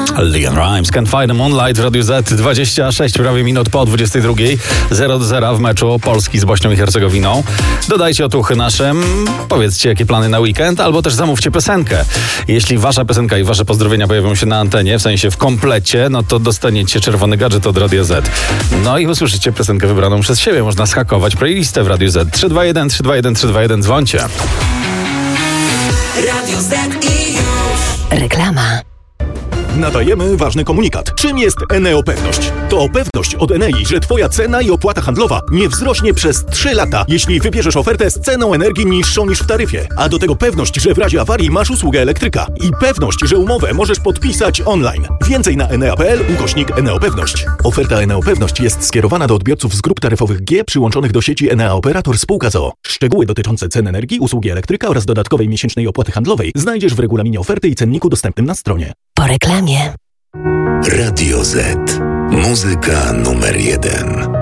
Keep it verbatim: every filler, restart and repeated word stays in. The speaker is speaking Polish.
Leon Rimes, Can't Find the Moonlight w Radiu Z. dwadzieścia sześć prawie minut po dwudziestej drugiej. zero do zera w meczu Polski z Bośnią i Hercegowiną. Dodajcie otuchy naszym, powiedzcie jakie plany na weekend, albo też zamówcie piosenkę. Jeśli wasza piosenka i wasze pozdrowienia pojawią się na antenie, w sensie w komplecie, no to dostaniecie czerwony gadżet od Radia Z. No i usłyszycie piosenkę wybraną przez siebie. Można zhakować playlistę w Radiu Z. trzy dwa jeden, trzy dwa jeden, trzy dwa jeden, dzwońcie. Radio Z i już. Reklama. Nadajemy ważny komunikat. Czym jest Eneo Pewność? To pewność od Enei, że Twoja cena i opłata handlowa nie wzrośnie przez trzy lata, jeśli wybierzesz ofertę z ceną energii niższą niż w taryfie. A do tego pewność, że w razie awarii masz usługę elektryka. I pewność, że umowę możesz podpisać online. Więcej na enea.pl ukośnik Eneo Pewność. Oferta Eneo Pewność jest skierowana do odbiorców z grup taryfowych G przyłączonych do sieci Enea Operator Spółka z o o. Szczegóły dotyczące cen energii, usługi elektryka oraz dodatkowej miesięcznej opłaty handlowej znajdziesz w regulaminie oferty i cenniku dostępnym na stronie. Po reklamie. Radio Z. Muzyka numer jeden.